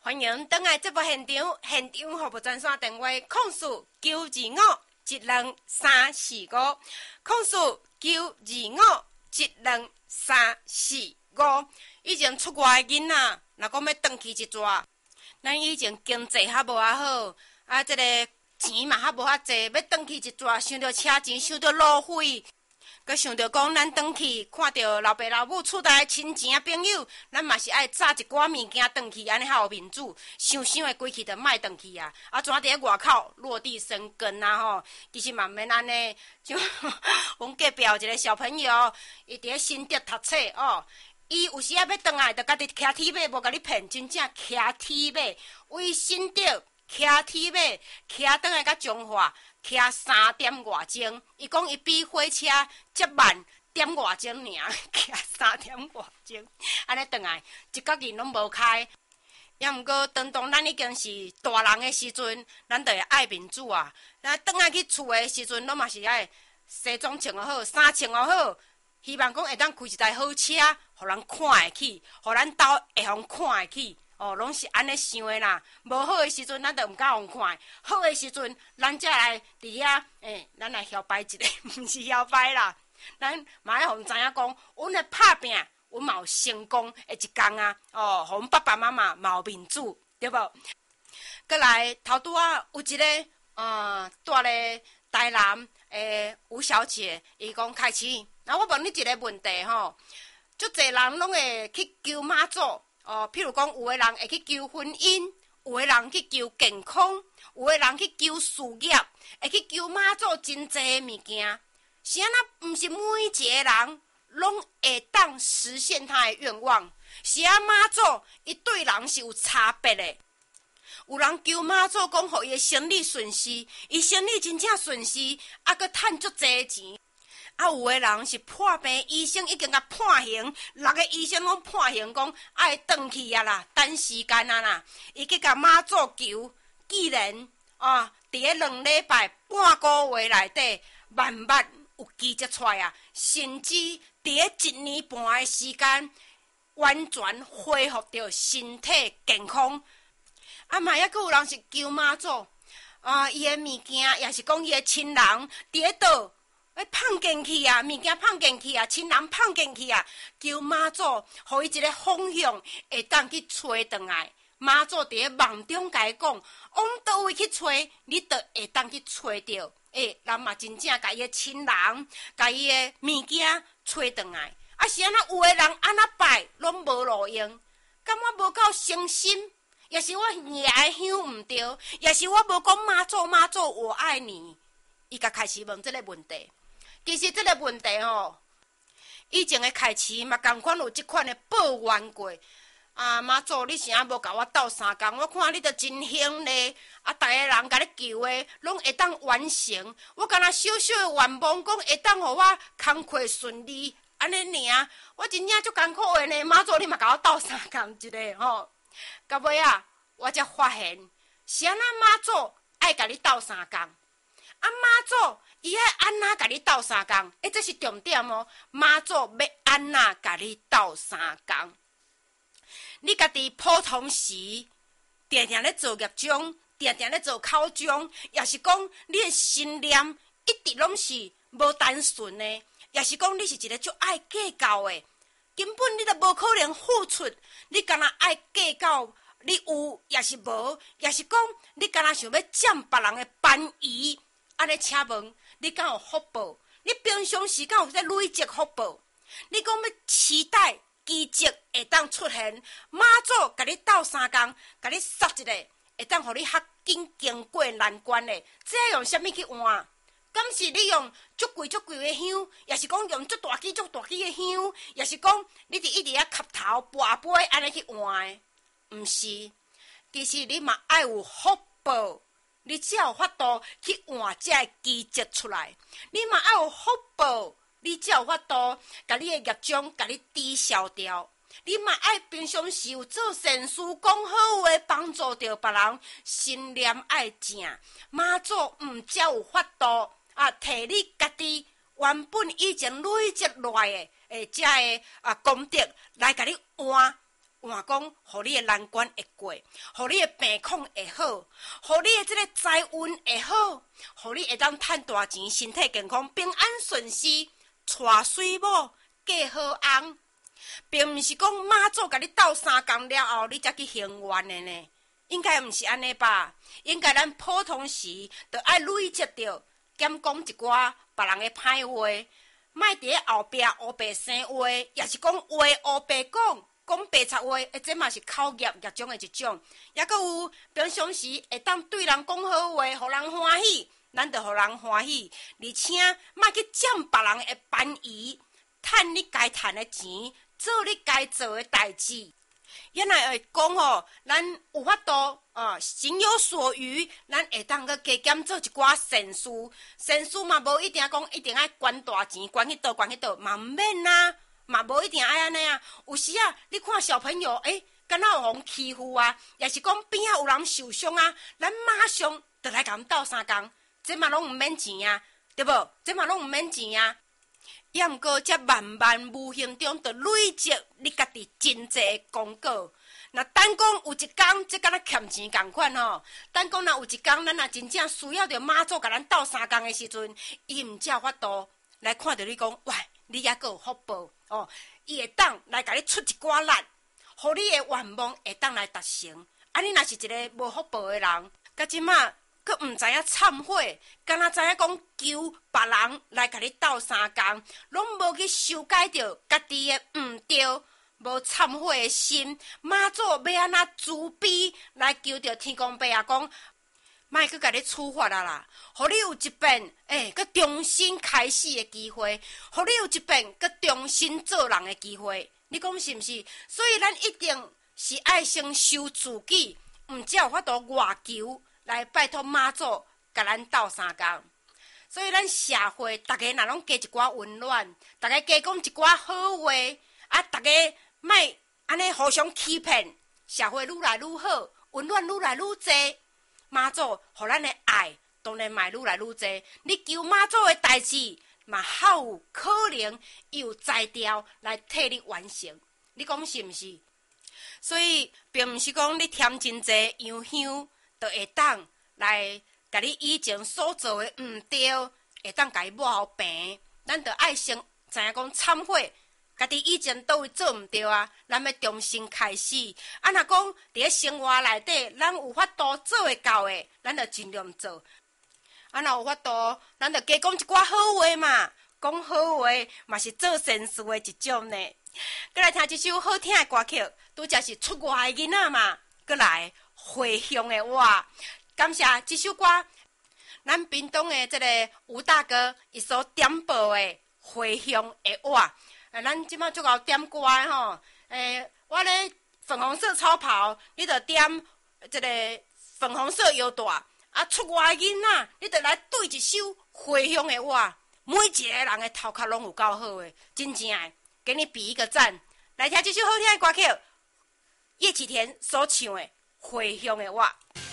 欢迎登来节目现场，现场服务专线电话：控诉925123455，控诉925123455。以前出外的囡仔，若讲要转去一逝，咱以前经济较无好，这个钱嘛较无遐济，要转去一逝，想到车钱，想到路费。佮想着讲，咱转去看到老爸老母厝内亲情朋友，咱嘛是爱炸一寡物件转去，安尼较有面子。想的过去就莫转去啊！怎伫咧外口落地生根啊吼？其实嘛免安尼，像阮隔壁有一个小朋友，伊伫咧新竹读册哦。伊有时啊要转来，就家己骑铁马，无甲你骗，真正骑铁马，为新竹骑铁马，骑转来到彰化。骑3点外钟，伊讲伊比火车则慢点外钟尔，骑3点外钟，安尼转来一角日拢无开。也毋过，当咱已经是大人的时阵，咱就会爱面子啊。咱转来去厝的时阵，拢嘛是爱西装穿好，衫穿好，希望讲会当开一台好车，互人看会起，互咱兜会互看会起。拢是安尼想的啦。无好的时阵，咱就毋敢互看；好的时阵，咱才来伫遐，咱来摇摆一下，毋是摇摆啦。咱嘛爱互知影讲，阮的拍拼，阮嘛有成功的一天啊！互阮爸爸妈妈嘛有面子，对无？过来头拄仔有一个住咧台南吴小姐，伊讲开始，我问你一个问题吼，足侪人拢会去求妈祖。譬如讲，有的人会去求婚姻，有的人去求健康，有的人去求事业，会去求妈祖真济物件。是安那？毋是每一个人拢会当实现他的愿望。是啊，妈祖伊对人是有差别的。有人求妈祖讲，互伊的生理顺遂，伊生理真正顺遂，佮趁足济钱。有的人是破病，医生已经甲判刑，6个医生拢判刑，讲爱转去啊啦，等时间啊啦。伊去甲妈祖求，既然伫咧2礼拜、半个月内底，慢慢有奇迹出来啊，甚至伫咧1年半的时间，完全恢复到身体健康。嘛抑佫有人是求妈祖，伊的物件，也是讲伊的亲人伫咧倒。放进去啊，物件放进去啊，亲人放进去啊，求妈祖，互伊一个方向，会当去找转来。妈祖伫咧梦中甲伊讲，往倒位去找，你就会当去找着。人嘛真正甲伊的亲人，甲伊的物件找转来。是安那有的人安那拜，拢无路用，敢我无够诚心，也是我野的香毋对，也是我无讲妈祖妈祖我爱你。伊甲开始问这个问题。其实这个问题以前的开始嘛，同款有这款的抱怨过。妈祖，你啥无甲我斗3工？我看你都真兴利，逐个人甲你求的，拢会当完成。我敢若小小的愿望，讲会当互我工课顺利，安尼尔。我真正足艰苦的呢。妈祖，你嘛甲我斗3工一个吼。到尾啊，我才发现，是安那妈祖爱甲你斗3工。妈祖。伊爱安那甲你斗3工？这是重点哦。妈祖要安那甲你斗3工？你家己普通时，定定咧做业障，定定咧做口章，也是讲你的心念一直拢是无单纯的，也是讲你是一个足爱计较的，根本你都无可能付出。你干那爱计较，你有也是无，也是讲你干那想要占别人的便宜，安尼请问？你敢有福报？你平常时敢有在累积福报？你讲要期待奇迹会当出现，妈祖甲你斗3工，甲你杀一个，会当互你较紧经过难关的，这用啥物去换？敢是你用足贵的香，也是讲用足大支的香，也是讲你伫一直啊磕头跋杯安尼去换的？毋是，其实你嘛爱有福报。你才有法度去换这个奇迹出来，你嘛爱有福报，你才有法度甲你的业障甲你抵消掉。你嘛爱平常时有做善事，讲好话，帮助着别人，心念爱正。妈祖才有法度摕你家己原本以前累积落来的这个功德来甲你换换讲，互你的难关会过，互你的病况会好，互你的这个财运会好，互你会当赚大钱，身体健康，平安顺遂，娶水某，嫁好翁，并毋是讲妈祖甲你斗3工了后，你才去行愿的呢。应该毋是安尼吧？应该咱普通时，就爱累积着，减讲一寡别人的歹话，莫伫咧后壁黑白生话，也是讲话黑白讲。讲白贼话，这嘛是口业中的一种。也阁有平常时会当对人讲好话，互人欢喜，咱就互人欢喜。而且莫去占别人的便宜，趁你该趁的钱，做你该做的代志。原来会讲吼，咱有法度心有所余，咱会当去加减做一寡善事。善事嘛，无一定讲一定爱捐大钱，捐去倒嘛毋免啊。嘛无一定爱安尼啊，有时啊，你看小朋友，敢若有互欺负啊，也是讲边仔有人受伤啊，咱马上就来甲伊斗3工，这嘛拢毋免钱啊，对无？这嘛拢毋免钱啊。也毋过，这慢慢无形中就累积你家己真济的功果。那等讲有一工，这敢若欠钱共款吼。等讲若有一工，咱若真正需要着妈祖甲咱斗3工的时阵，伊毋才有法度来看着你讲，喂，你还阁有福报。伊会当来甲你出一寡力，互你的愿望会当来达成。啊，你若是一个无福报的人，到即马佫毋知影忏悔，敢若知影讲求别人来甲你斗3工，拢无去修改着家己的毋对，无忏悔的心。妈祖要安怎慈悲来求着天公伯啊，讲莫佫甲你处罚啦，互你有一遍佫重新开始的机会，互你有一遍佫重新做人的机会，你讲是毋是？所以咱一定是爱先修自己，毋才有法度外求来拜托妈祖甲咱斗3工。所以咱社会大家若拢加一寡温暖，大家加讲一寡好话，大家莫安尼互相欺骗，社会愈来愈好，温暖愈来愈侪。妈祖互咱的爱，当然嘛愈来愈侪。你求妈祖的代志，嘛较有可能有才调来替你完成。你讲是毋是？所以并毋是讲你添真济洋香，就会当来甲你以前所做的毋对，会当甲伊抹好平。咱就爱先知影讲忏悔。家己以前倒位做毋对啊，咱要重新开始。若讲伫咧生活内底，咱有法度做会到的，咱就尽量做。若有法度，咱就加讲一寡好话嘛。讲好话嘛是做善事的一种呢。再来听一首好听的歌曲，拄则是出外的囡仔嘛。再来回乡的我，感谢这首歌，咱屏东的这个吴大哥伊所点播的回乡的我。咱即马足够点歌的吼，我咧粉红色超跑，你着点这个粉红色腰带，出外的囡仔，你着来对一首回乡的我，每一个人的头壳拢有够好的，真正的，给你比一个赞。来听这首好听的歌曲，叶启田所唱的《回乡的我》。